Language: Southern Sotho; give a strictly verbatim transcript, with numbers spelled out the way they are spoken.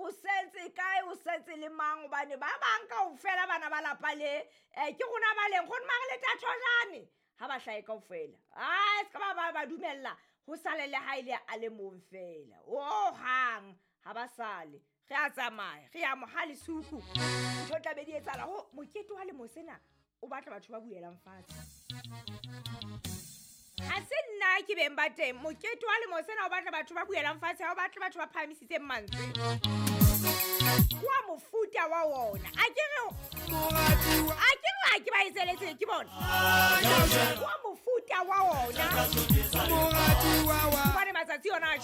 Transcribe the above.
o setse kae o setse le mang bane ba bang ka o fela bana ba lapa le eh ke gona ba leng go nna le tathojane ha ba hlae ka o fela a se ka ba ba dumella ho sale le ha ile a le mong fela o hang ha ba sale re a tsamaya re a mo ha le suku tlo tla be di etsala ho mokete wa le mosena o batla batho ba buelang fatshe ha se nna ke beng ba teng mokete wa le mosena o batla batho ba buelang fatshe ha o batla batho ba phamisitse mantswe wa mofuta wa wona a ke re a ke re ke ba itseletse ke bona wa mofuta wa wona morati wa wa ba ne matsatsi yona